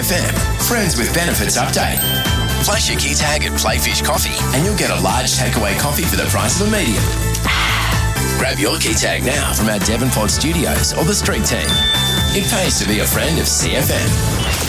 CFM Friends with Benefits update. Place your key tag at Playfish Coffee and you'll get a large takeaway coffee for the price of a medium. Grab your key tag now from our Devonport studios or the street team. It pays to be a friend of CFM.